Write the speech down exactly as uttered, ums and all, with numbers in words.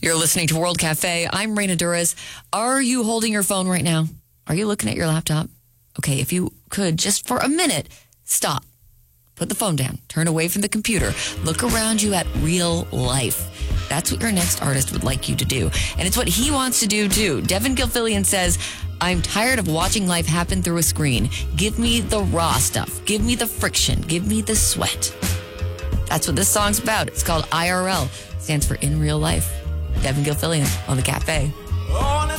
You're listening to World Cafe. I'm Raina Duras. Are you holding your phone right now? Are you looking at your laptop? Okay, if you could, just for a minute, stop. Put the phone down. Turn away from the computer. Look around you at real life. That's what your next artist would like you to do. And it's what he wants to do, too. Devin Gilfillian says, I'm tired of watching life happen through a screen. Give me the raw stuff. Give me the friction. Give me the sweat. That's what this song's about. It's called I R L. Stands for In Real Life. Devin Gilfillian on The Cafe.